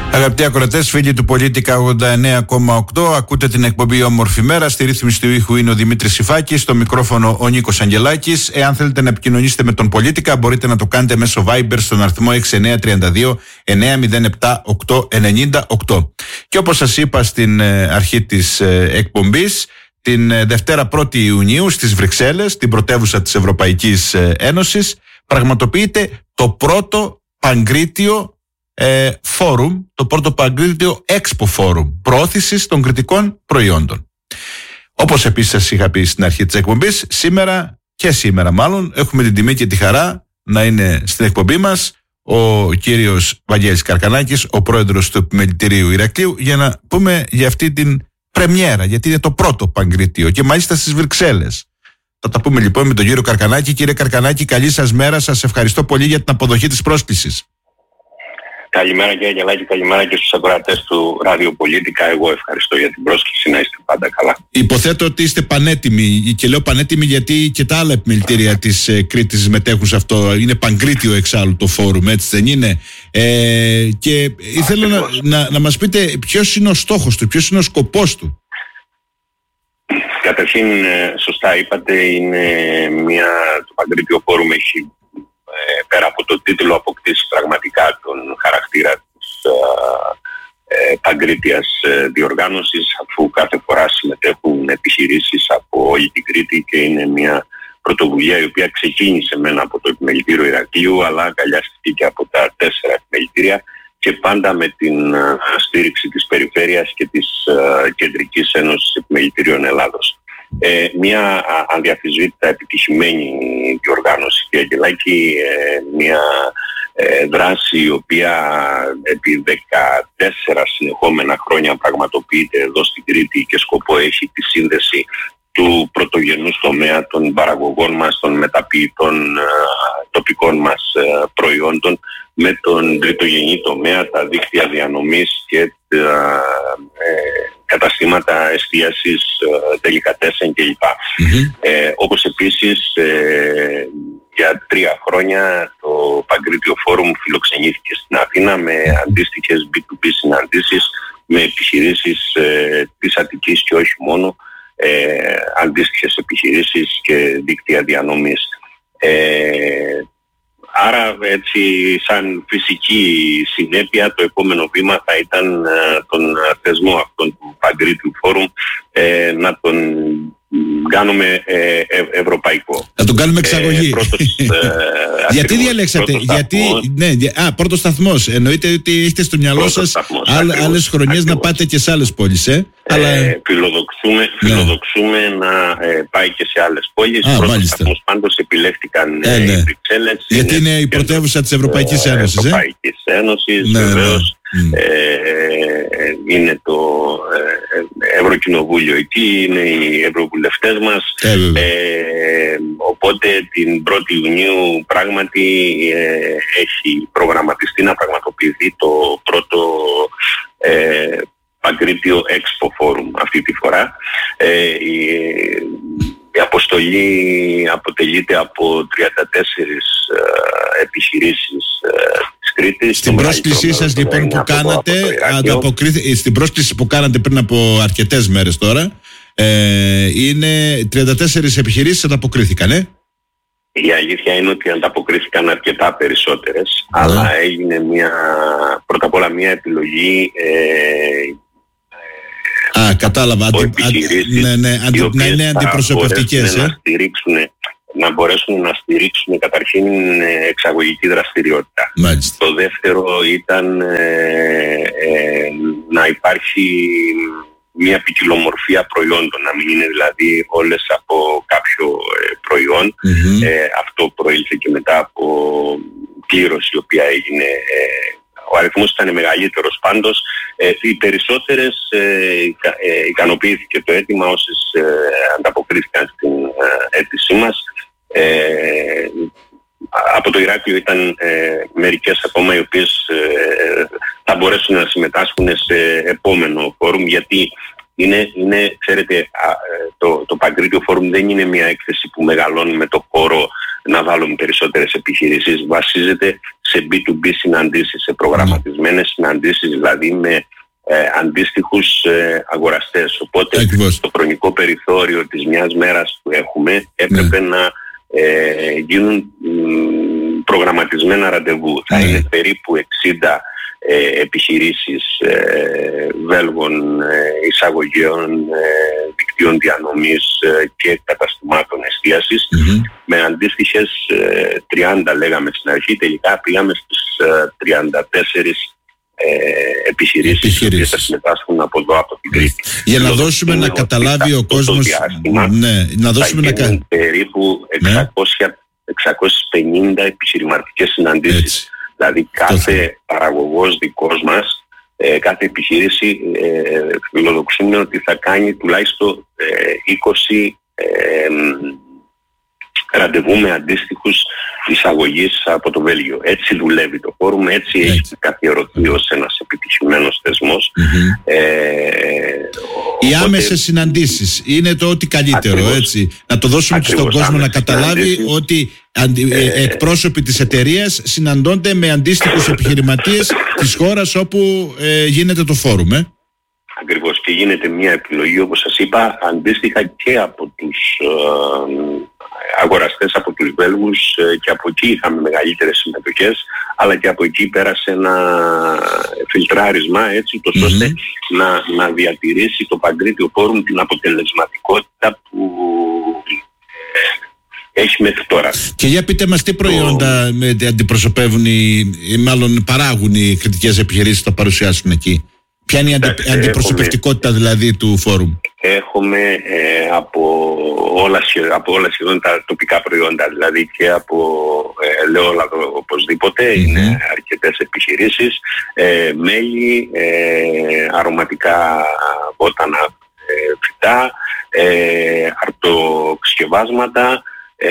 Αγαπητοί ακροατές, φίλοι του Πολίτικα 89,8, ακούτε την εκπομπή Όμορφη Μέρα. Στη ρύθμιση του ήχου είναι ο Δημήτρης Σιφάκης, στο μικρόφωνο ο Νίκος Αγγελάκης. Εάν θέλετε να επικοινωνήσετε με τον Πολίτικα, μπορείτε να το κάνετε μέσω Viber στον αριθμό 6932 907 898. Και όπως σας είπα στην αρχή της εκπομπής, την Δευτέρα 1η Ιουνίου στις Βρυξέλλες, την πρωτεύουσα της Ευρωπαϊκής Ένωσης, πραγματοποιείται το πρώτο Παγκρίτιο φόρουμ, το πρώτο Παγκρίτιο Expo Φόρουμ προώθησης των κριτικών προϊόντων. Όπως επίσης σας είχα πει στην αρχή της εκπομπής, σήμερα μάλλον έχουμε την τιμή και τη χαρά να είναι στην εκπομπή μας ο κύριος Βαγγέλης Καρκανάκης, ο πρόεδρος του Επιμελητηρίου Ηρακλείου, για να πούμε για αυτή την πρεμιέρα, γιατί είναι το πρώτο Παγκρίτιο και μάλιστα στις Βρυξέλλες. Θα τα πούμε λοιπόν με τον κύριο Καρκανάκη. Κύριε Καρκανάκη, καλή σας μέρα, σας ευχαριστώ πολύ για την αποδοχή της πρόσκλησης. Καλημέρα κύριε Αγγελάκη, καλημέρα και στους ακροατές του Ράδιο Πολίτικα. Εγώ ευχαριστώ για την πρόσκληση, να είστε πάντα καλά. Υποθέτω ότι είστε πανέτοιμοι, και λέω πανέτοιμοι γιατί και τα άλλα επιμελητήρια της Κρήτης συμμετέχουν σε αυτό. Είναι Παγκρίτιο εξάλλου το φόρουμ, έτσι δεν είναι? Και ήθελα να μας πείτε ποιος είναι ο στόχος του, ποιος είναι ο σκοπός του. Καταρχήν, σωστά είπατε, το Παγκρίτιο φόρουμ έχει πέρα από το τίτλο αποκτήσει πραγματικά τον χαρακτήρα της παγκρίτιας διοργάνωσης, αφού κάθε φορά συμμετέχουν επιχειρήσεις από όλη την Κρήτη και είναι μια πρωτοβουλία η οποία ξεκίνησε μένα από το Επιμελητήριο Ηρακλείου, αλλά αγκαλιάστηκε και από τα 4 επιμελητήρια και πάντα με την στήριξη της Περιφέρειας και της Κεντρικής Ένωσης Επιμελητήριων Ελλάδος. Μια αδιαφυσβήτητα επιτυχημένη διοργάνωση, κύριε Αγγελάκη, μια δράση η οποία επί 14 συνεχόμενα χρόνια πραγματοποιείται εδώ στην Κρήτη και σκοπό έχει τη σύνδεση του πρωτογενούς τομέα των παραγωγών μας, των μεταποιητών τοπικών μας προϊόντων με τον τριτογενή τομέα, τα δίκτυα διανομής και τα καταστήματα εστίασης, τελικατέσεν κλπ. Όπως επίσης για 3 χρόνια το Παγκρίτιο Φόρουμ φιλοξενήθηκε στην Αθήνα με αντίστοιχες B2B συναντήσεις με επιχειρήσεις της Αττικής και όχι μόνο, αντίστοιχες επιχειρήσεις και δίκτυα διανομής. Άρα έτσι σαν φυσική συνέπεια το επόμενο βήμα θα ήταν τον θεσμό αυτόν του Παγκρίτιου Φόρουμ να τον κάνουμε ευρωπαϊκό. Να τον κάνουμε εξαγωγή. Γιατί διαλέξατε, πρώτος σταθμός. Εννοείται ότι έχετε στο μυαλό σας άλλες χρονιές να πάτε και σε άλλες πόλεις, Φιλοδοξούμε να πάει και σε άλλες πόλεις. Πρώτος σταθμός πάντως επιλέχτηκαν οι Βρυξέλλες. Γιατί είναι η πρωτεύουσα της Ευρωπαϊκής Ένωσης. Βεβαίως. Είναι το Ευρωκοινοβούλιο εκεί, είναι οι ευρωβουλευτές μας, οπότε την 1η Ιουνίου πράγματι έχει προγραμματιστεί να πραγματοποιηθεί το πρώτο Παγκρίτιο Expo Forum αυτή τη φορά. Η αποστολή αποτελείται από 34 επιχειρήσεις της Κρήτης. Στην πρόσκλησή σας λοιπόν που κάνατε, στην πρόσκληση που κάνατε πριν από αρκετές μέρες τώρα, είναι 34 επιχειρήσεις ανταποκρίθηκαν, Η αλήθεια είναι ότι ανταποκρίθηκαν αρκετά περισσότερες, αλλά έγινε πρώτα απ' όλα μια επιλογή κατάλαβα. Να είναι αντιπροσωπευτικές. Να μπορέσουν να στηρίξουν καταρχήν εξαγωγική δραστηριότητα. Μάλιστα. Το δεύτερο ήταν να υπάρχει μια ποικιλομορφία προϊόντων, να μην είναι δηλαδή όλες από κάποιο προϊόν. Αυτό προήλθε και μετά από κλήρωση η οποία έγινε. Ο αριθμός ήταν μεγαλύτερος πάντως. Οι περισσότερες ικανοποιήθηκε το αίτημα, όσες ανταποκρίθηκαν στην αίτησή μας. Από το Ηράκλειο ήταν μερικές ακόμα οι οποίες θα μπορέσουν να συμμετάσχουν σε επόμενο φόρουμ, γιατί ξέρετε, το Παγκρίτιο Φόρουμ δεν είναι μια έκθεση που μεγαλώνει με το χώρο να βάλουμε περισσότερες επιχειρήσεις, βασίζεται σε B2B συναντήσεις, σε προγραμματισμένες συναντήσεις, δηλαδή με αντίστοιχους αγοραστές. Οπότε το χρονικό περιθώριο της μιας μέρας που έχουμε έπρεπε να γίνουν προγραμματισμένα ραντεβού. Θα είναι περίπου 60 επιχειρήσεις Βέλγων εισαγωγέων, δικτύων διανομής και καταστημάτων εστίασης, με αντίστοιχες 30 λέγαμε στην αρχή, τελικά πήγαμε στις 34 επιχειρήσεις που θα συμμετάσχουν από εδώ, από την Κρήτη. Για να δώσουμε να καταλάβει ο κόσμος, να δώσουμε θα γίνουν περίπου 650 επιχειρηματικές συναντήσεις. Δηλαδή κάθε παραγωγός δικός μας, κάθε επιχείρηση φιλοδοξούμε ότι θα κάνει τουλάχιστον 20 ραντεβού με αντίστοιχους εισαγωγής από το Βέλγιο. Έτσι δουλεύει το φόρουμ, έτσι έχει καθιερωθεί ως ένας επιτυχημένος θεσμός. Οι άμεσες συναντήσεις είναι το ό,τι καλύτερο, ακριβώς, έτσι. Να το δώσουμε και στον κόσμο να καταλάβει ότι εκπρόσωποι της εταιρείας συναντώνται με αντίστοιχους επιχειρηματίες της χώρας όπου γίνεται το φόρουμ. Ακριβώς, και γίνεται μια επιλογή, όπως σας είπα, αντίστοιχα και από τους αγοραστές, από τους Βέλγους, και από εκεί είχαμε μεγαλύτερες συμμετοχές, αλλά και από εκεί πέρασε ένα φιλτράρισμα, έτσι, ώστε να διατηρήσει το Παγκρίτιο Φόρουμ την αποτελεσματικότητα που έχει μέχρι τώρα. Και για πείτε μας τι προϊόντα αντιπροσωπεύουν ή μάλλον παράγουν οι κριτικές επιχειρήσεις που θα παρουσιάσουν εκεί. Ποια είναι η αντιπροσωπευτικότητα δηλαδή του φόρουμ? Έχουμε από όλα σχεδόν τα τοπικά προϊόντα, δηλαδή και από ελαιόλαδο οπωσδήποτε, είναι αρκετές επιχειρήσεις, μέλι, αρωματικά βότανα φυτά, αρτοξκευάσματα,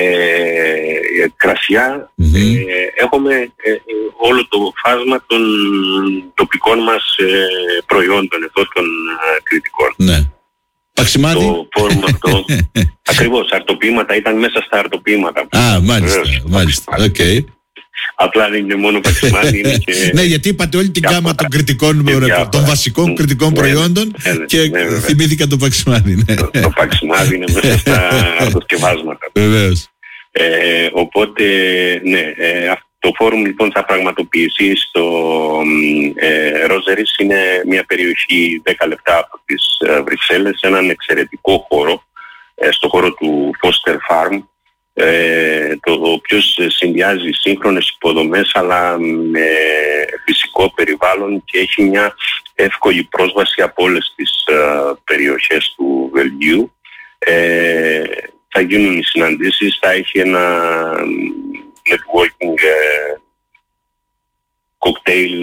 κρασιά. Έχουμε όλο το φάσμα των τοπικών μας προϊόντων εδώ των κριτικών. Παξιμάδι. Το φόρουμ αυτό ακριβώς, αρτοποιήματα, ήταν μέσα στα αρτοποιήματα. Μάλιστα. Okay. Απλά δεν είναι μόνο παξιμάδι, είναι και... Ναι, γιατί είπατε όλη την γάμα των κριτικών, των βασικών κριτικών προϊόντων και θυμήθηκα το παξιμάδι. Το παξιμάδι είναι μέσα στα αρτοσκευάσματα. Βεβαίως. Οπότε, ναι, το φόρουμ λοιπόν θα πραγματοποιηθεί στο Ρόζερις, είναι μια περιοχή 10 λεπτά από τις Βρυξέλλες, έναν εξαιρετικό χώρο, στο χώρο του Foster Farm, το οποίο συνδυάζει σύγχρονες υποδομές αλλά με φυσικό περιβάλλον και έχει μια εύκολη πρόσβαση από όλες τις περιοχές του Βελγίου. Θα γίνουν οι συναντήσεις, θα έχει ένα networking, κοκτέιλ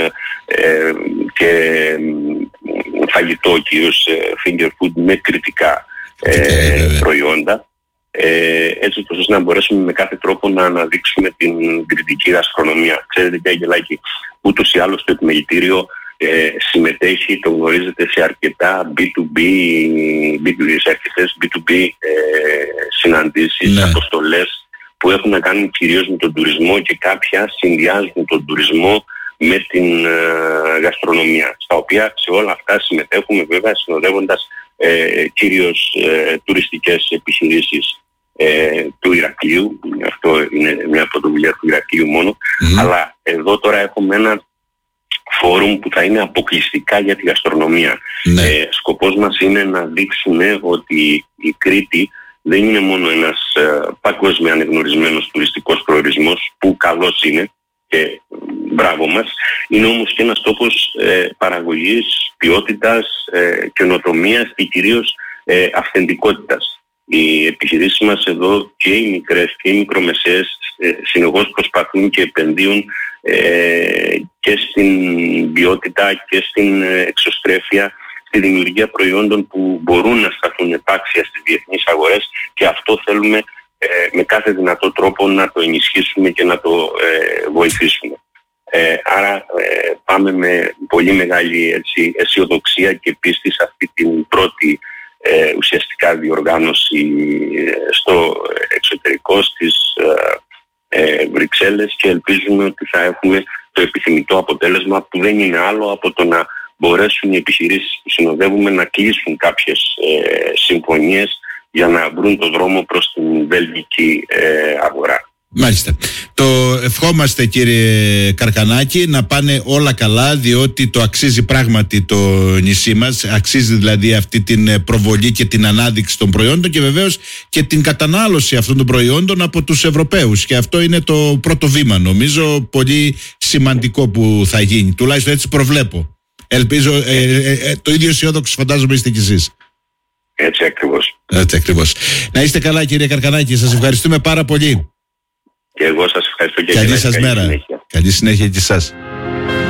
και φαγητό, κυρίως finger food με κριτικά προϊόντα, έτσι ώστε να μπορέσουμε με κάθε τρόπο να αναδείξουμε την κριτική γαστρονομία. Ξέρετε, κύριε Αγγελάκη, ούτως ή άλλως το επιμελητήριο συμμετέχει, το γνωρίζετε, σε αρκετά σε αρκετές B2B συναντήσεις, αποστολές που έχουν να κάνουν κυρίως με τον τουρισμό, και κάποια συνδυάζουν τον τουρισμό με την γαστρονομία, στα οποία σε όλα αυτά συμμετέχουμε βέβαια συνοδεύοντας κυρίως τουριστικές επιχειρήσεις του Ηρακλείου. Αυτό είναι μια πρωτοβουλία του Ηρακλείου μόνο, αλλά εδώ τώρα έχουμε ένα φόρουμ που θα είναι αποκλειστικά για τη γαστρονομία. Σκοπός μας είναι να δείξουμε ότι η Κρήτη δεν είναι μόνο ένας παγκόσμια ανεγνωρισμένος τουριστικός προορισμός, που καλός είναι και μπράβο μας, είναι όμως και ένας τόπος παραγωγής, ποιότητας, καινοτομίας και κυρίως αυθεντικότητας. Οι επιχειρήσεις μας εδώ, και οι μικρές και οι μικρομεσαίες, συνεχώς προσπαθούν και επενδύουν και στην ποιότητα και στην εξωστρέφεια, στη δημιουργία προϊόντων που μπορούν να σταθούν επάξια στις διεθνείς αγορές, και αυτό θέλουμε με κάθε δυνατό τρόπο να το ενισχύσουμε και να το βοηθήσουμε. Άρα πάμε με πολύ μεγάλη αισιοδοξία και πίστη σε αυτή την πρώτη ουσιαστικά διοργάνωση στο εξωτερικό, στις Βρυξέλλες, και ελπίζουμε ότι θα έχουμε το επιθυμητό αποτέλεσμα, που δεν είναι άλλο από το να μπορέσουν οι επιχειρήσεις που συνοδεύουμε να κλείσουν κάποιες συμφωνίες για να βρουν το δρόμο προς την βέλγικη αγορά. Μάλιστα. Το ευχόμαστε, κύριε Καρκανάκη, να πάνε όλα καλά, διότι το αξίζει πράγματι το νησί μας. Αξίζει δηλαδή αυτή την προβολή και την ανάδειξη των προϊόντων και βεβαίως και την κατανάλωση αυτών των προϊόντων από τους Ευρωπαίους. Και αυτό είναι το πρώτο βήμα, νομίζω, πολύ σημαντικό που θα γίνει. Τουλάχιστον έτσι προβλέπω. Ελπίζω, το ίδιο αισιόδοξο φαντάζομαι είστε κι εσείς. Έτσι ακριβώς. Έτσι ακριβώς. Να είστε καλά, κύριε Καρκανάκη, σας ευχαριστούμε πάρα πολύ. Και εγώ σας ευχαριστώ και καλή σας μέρα. Καλή συνέχεια και εσάς.